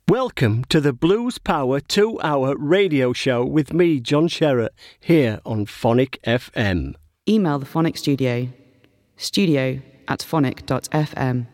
Welcome to the Blues Power 2-hour radio show with me, John Sherratt, here on Phonic FM. Email the Phonic Studio, studio@phonic.fm.